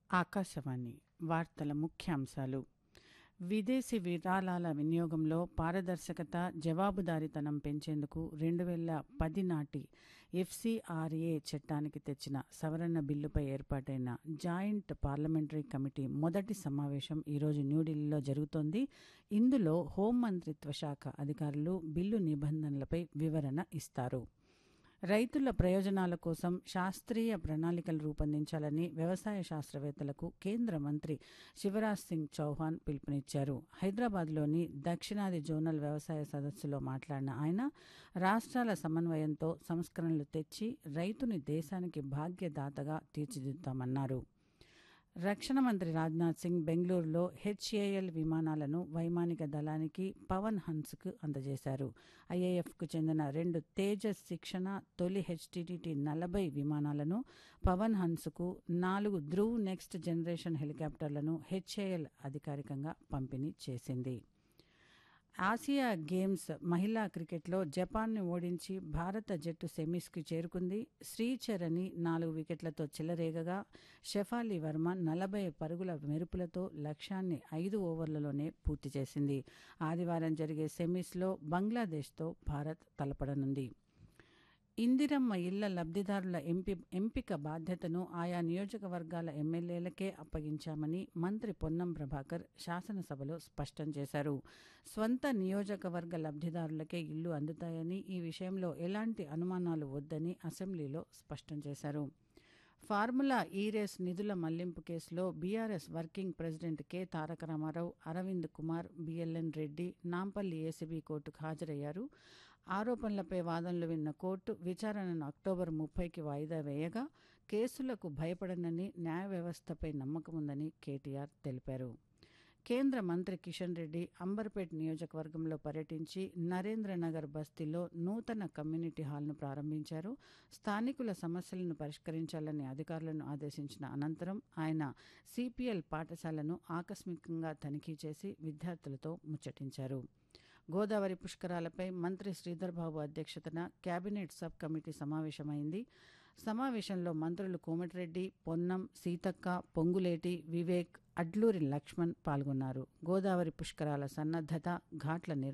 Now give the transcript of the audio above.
ఆకాశవాణి వార్తల ముఖ్యాంశాలు. విదేశీ విరాళాల వినియోగంలో పారదర్శకత, జవాబుదారీతనం పెంచేందుకు 2010 నాటి ఎఫ్సిఆర్ఏ చట్టానికి తెచ్చిన సవరణ బిల్లుపై ఏర్పాటైన జాయింట్ పార్లమెంటరీ కమిటీ మొదటి సమావేశం ఈరోజు న్యూఢిల్లీలో జరుగుతోంది. ఇందులో హోంమంత్రిత్వ శాఖ అధికారులు బిల్లు నిబంధనలపై వివరణ ఇస్తారు. రైతుల ప్రయోజనాల కోసం శాస్త్రీయ ప్రణాళికలు రూపొందించాలని వ్యవసాయ శాస్త్రవేత్తలకు కేంద్ర మంత్రి శివరాజ్ సింగ్ చౌహాన్ పిలుపునిచ్చారు. హైదరాబాద్లోని దక్షిణాది జోనల్ వ్యవసాయ సదస్సులో మాట్లాడిన ఆయన, రాష్ట్రాల సమన్వయంతో సంస్కరణలు తెచ్చి రైతుని దేశానికి భాగ్యదాతగా తీర్చిదిద్దామన్నారు. రక్షణ మంత్రి రాజ్నాథ్ సింగ్ బెంగళూరులో హెచ్ఏఎల్ విమానాలను వైమానిక దళానికి పవన్ హన్స్కు అందజేశారు. ఐఏఎఫ్కు చెందిన 2 తేజస్ శిక్షణ తొలి హెచ్టిటిటి 40 విమానాలను Pawan హన్స్కు, 4 Dhruv next generation హెలికాప్టర్లను HAL అధికారికంగా పంపిణీ చేసింది. ఆసియా గేమ్స్ మహిళా క్రికెట్లో జపాన్ను ఓడించి భారత జట్టు సెమీస్కు చేరుకుంది. శ్రీచరణి 4 వికెట్లతో చెలరేగగా షెఫాలి వర్మ 40 పరుగుల మెరుపులతో లక్ష్యాన్ని 5 ఓవర్లలోనే పూర్తి చేసింది. ఆదివారం జరిగే సెమీస్లో బంగ్లాదేశ్తో భారత్ తలపడనుంది. ఇందిరమ్మ ఇళ్ల లబ్ధిదారుల ఎంపిక బాధ్యతను ఆయా నియోజకవర్గాల ఎమ్మెల్యేలకే అప్పగించామని మంత్రి పొన్నం ప్రభాకర్ శాసనసభలో స్పష్టం చేశారు. స్వంత నియోజకవర్గ లబ్ధిదారులకే ఇళ్లు అందుతాయని, ఈ విషయంలో ఎలాంటి అనుమానాలు వద్దని అసెంబ్లీలో స్పష్టం చేశారు. ఫార్ములా ఈ రేస్ నిధుల మళ్లింపు కేసులో బీఆర్ఎస్ వర్కింగ్ ప్రెసిడెంట్ కె తారక రామారావు, అరవింద్ కుమార్, బిఎల్ఎన్ రెడ్డి నాంపల్లి ఏసీబీ కోర్టుకు హాజరయ్యారు. ఆరోపణలపై వాదనలు విన్న కోర్టు విచారణను అక్టోబర్ 30కి వాయిదా వేయగా, కేసులకు భయపడనని, న్యాయ వ్యవస్థపై నమ్మకముందని కేటీఆర్ తెలిపారు. కేంద్ర మంత్రి కిషన్ రెడ్డి అంబర్పేట్ నియోజకవర్గంలో పర్యటించి నరేంద్రనగర్ బస్తీలో నూతన కమ్యూనిటీ హాల్ను ప్రారంభించారు. స్థానికుల సమస్యలను పరిష్కరించాలని అధికారులను ఆదేశించిన అనంతరం ఆయన సిపిఎల్ పాఠశాలను ఆకస్మికంగా తనిఖీ చేసి విద్యార్థులతో ముచ్చటించారు. గోదావరి పుష్కరాలపై మంత్రి శ్రీధర్బాబు అధ్యక్షతన కేబినెట్ సబ్ కమిటీ సమావేశమైంది. సమావేశంలో మంత్రులు కోమటిరెడ్డి, పొన్నం, సీతక్క, పొంగులేటి, వివేక్, అడ్లూరి లక్ష్మణ్ పాల్గొన్నారు. గోదావరి పుష్కరాల సన్నద్ధత, ఘాట్ల